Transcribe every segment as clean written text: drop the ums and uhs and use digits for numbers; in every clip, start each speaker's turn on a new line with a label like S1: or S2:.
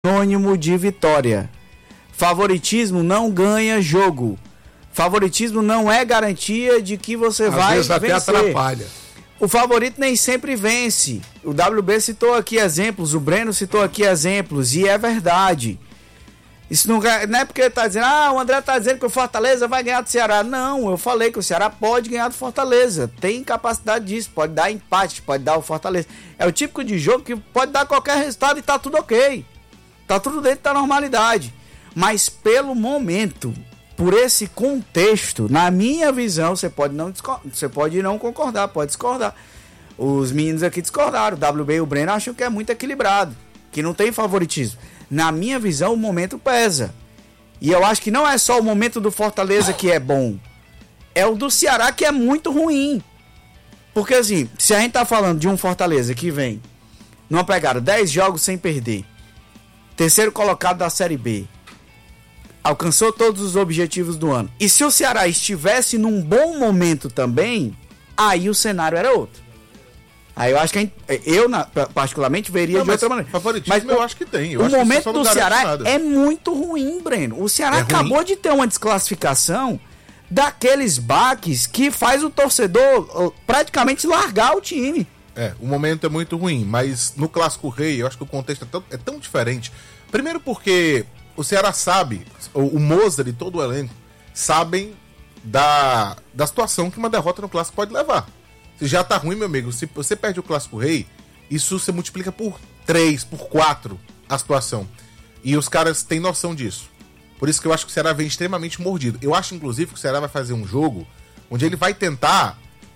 S1: sinônimo de vitória. Favoritismo não ganha jogo. Favoritismo não é garantia de que você vai vencer. Às vezes até atrapalha. O favorito nem sempre vence. O WB citou aqui exemplos, o Breno citou aqui exemplos, e é verdade. Isso não é porque ele está dizendo, o André está dizendo que o Fortaleza vai ganhar do Ceará. Não, eu falei que o Ceará pode ganhar do Fortaleza. Tem capacidade disso, pode dar empate, pode dar o Fortaleza. É o típico de jogo que pode dar qualquer resultado e tá tudo ok. Tá tudo dentro da normalidade. Mas pelo momento, por esse contexto, na minha visão, você pode não concordar, pode discordar. Os meninos aqui discordaram. O WB e o Breno acham que é muito equilibrado, que não tem favoritismo. Na minha visão, o momento pesa. E eu acho que não é só o momento do Fortaleza que é bom. É o do Ceará que é muito ruim. Porque assim, se a gente tá falando de um Fortaleza que vem numa pegada 10 jogos sem perder, terceiro colocado da Série B, alcançou todos os objetivos do ano. E se o Ceará estivesse num bom momento também, aí o cenário era outro. Aí eu acho que particularmente veria de outra maneira.
S2: Favoritismo eu acho que tem.
S1: O momento do Ceará é muito ruim, Breno. O Ceará acabou de ter uma desclassificação daqueles baques que faz o torcedor praticamente largar o time.
S2: O momento é muito ruim, mas no Clássico Rei eu acho que o contexto é tão diferente. Primeiro porque o Ceará sabe, o Mozart e todo o elenco sabem da situação que uma derrota no Clássico pode levar. Se já tá ruim, meu amigo, se você perde o Clássico Rei, isso você multiplica por 3, por 4 a situação. E os caras têm noção disso. Por isso que eu acho que o Ceará vem extremamente mordido. Eu acho, inclusive, que o Ceará vai fazer um jogo onde ele vai tentar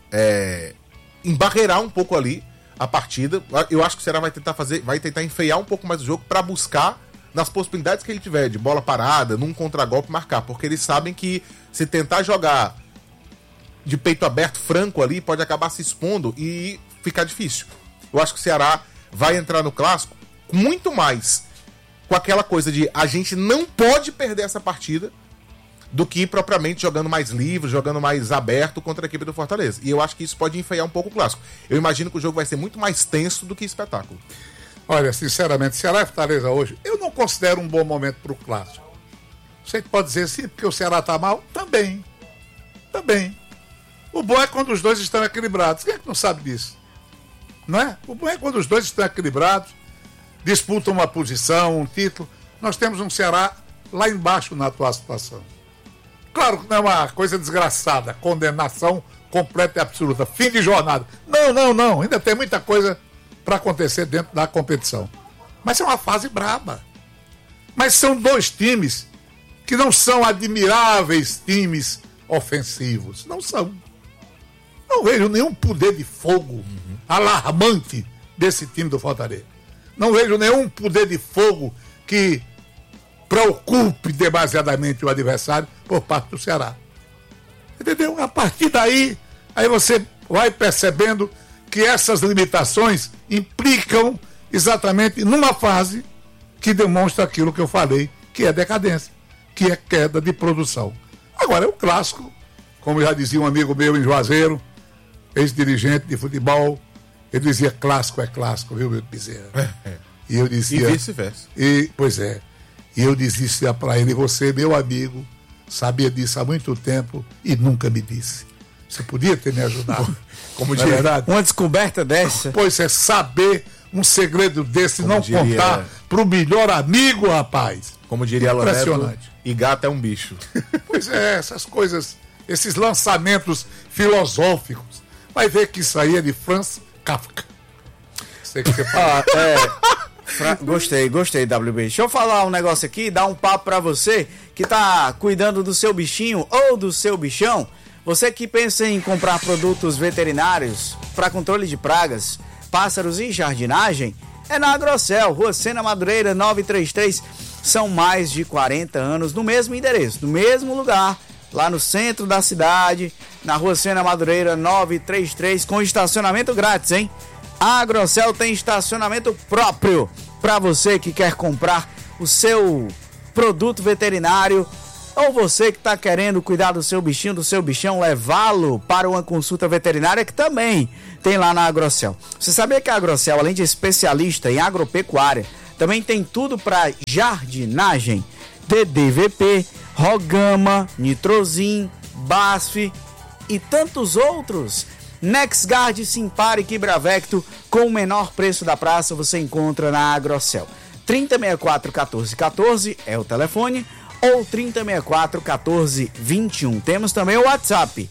S2: embarreirar um pouco ali a partida. Eu acho que o Ceará vai tentar enfeiar um pouco mais o jogo para buscar, nas possibilidades que ele tiver, de bola parada, num contragolpe, marcar. Porque eles sabem que se tentar jogar de peito aberto, franco ali, pode acabar se expondo e ficar difícil. Eu acho que o Ceará vai entrar no Clássico muito mais com aquela coisa de a gente não pode perder essa partida do que propriamente jogando mais livre, jogando mais aberto contra a equipe do Fortaleza. E eu acho que isso pode enfeiar um pouco o Clássico. Eu imagino que o jogo vai ser muito mais tenso do que espetáculo.
S3: Olha, sinceramente, Ceará e Fortaleza hoje, eu não considero um bom momento para o Clássico. Você pode dizer sim, porque o Ceará está mal? Também. O bom é quando os dois estão equilibrados. Quem é que não sabe disso? Não é? O bom é quando os dois estão equilibrados, disputam uma posição, um título. Nós temos um Ceará lá embaixo na atual situação. Claro que não é uma coisa desgraçada, condenação completa e absoluta, fim de jornada. Não, ainda tem muita coisa para acontecer dentro da competição. Mas é uma fase braba. Mas são dois times que não são admiráveis times ofensivos. Não são. Não vejo nenhum poder de fogo alarmante desse time do Fortaleza. Não vejo nenhum poder de fogo que preocupe demasiadamente o adversário por parte do Ceará. Entendeu? A partir daí, aí você vai percebendo que essas limitações implicam exatamente numa fase que demonstra aquilo que eu falei, que é decadência, que é queda de produção. Agora, é o clássico, como já dizia um amigo meu em Juazeiro, ex-dirigente de futebol, ele dizia, clássico é clássico, viu, meu Bezerra? E eu dizia...
S2: E vice-versa.
S3: Pois é. E eu dizia para ele, você, meu amigo, sabia disso há muito tempo e nunca me disse. Você podia ter me ajudado.
S1: Como diria, verdade? Uma descoberta dessa.
S3: Pois é, saber um segredo desse, como não contar pro melhor amigo, rapaz.
S2: Como diria
S3: impressionante.
S2: E gato é um bicho.
S3: Pois é, essas coisas, esses lançamentos filosóficos. Vai ver que isso aí é de Franz Kafka. Sei que você fala.
S1: Gostei, WB. Deixa eu falar um negócio aqui, dar um papo pra você que tá cuidando do seu bichinho ou do seu bichão. Você que pensa em comprar produtos veterinários para controle de pragas, pássaros e jardinagem, é na Agrocel, Rua Sena Madureira 933. São mais de 40 anos no mesmo endereço, no mesmo lugar, lá no centro da cidade, na Rua Sena Madureira 933, com estacionamento grátis, hein? A Agrocel tem estacionamento próprio para você que quer comprar o seu produto veterinário, ou você que está querendo cuidar do seu bichinho, do seu bichão, levá-lo para uma consulta veterinária, que também tem lá na Agrocel. Você sabia que a Agrocel, além de especialista em agropecuária, Também tem tudo para jardinagem, DDVP, Rogama, Nitrosin, BASF e tantos outros. NexGuard, Simparic e Bravecto, com o menor preço da praça, você encontra na Agrocel. 3064-1414 é o telefone, ou 3064-1421. Temos também o WhatsApp,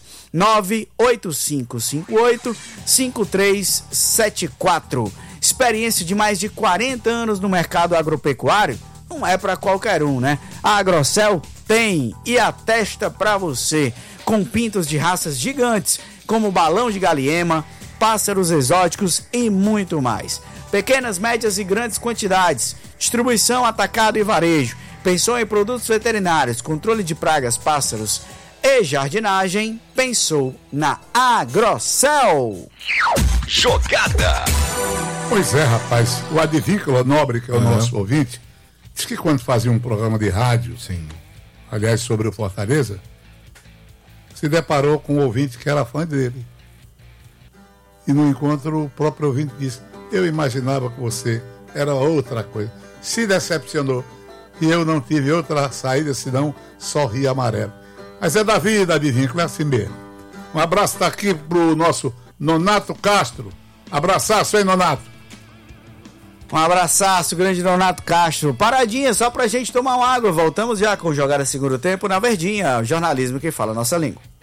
S1: 98558-5374. Experiência de mais de 40 anos no mercado agropecuário não é para qualquer um, né? A Agrocel tem e atesta para você, com pintos de raças gigantes, como balão de galiema, pássaros exóticos e muito mais. Pequenas, médias e grandes quantidades, distribuição, atacado e varejo. Pensou em produtos veterinários, controle de pragas, pássaros e jardinagem? Pensou na Agrocel.
S4: Jogada.
S3: Pois é, rapaz, o Advícola Nobre, que é o nosso ouvinte, diz que quando fazia um programa de rádio, aliás, sobre o Fortaleza, se deparou com um ouvinte que era fã dele. E no encontro o próprio ouvinte disse: eu imaginava que você era outra coisa. Se decepcionou. E eu não tive outra saída senão sorrir amarelo. Mas é da vida, Advícola, é assim mesmo. Um abraço tá aqui pro nosso Nonato Castro. Abraçaço, hein, Nonato?
S1: Um abraçaço, grande Nonato Castro. Paradinha só pra gente tomar uma água. Voltamos já com o Jogada Segundo Tempo na Verdinha, o jornalismo que fala a nossa língua.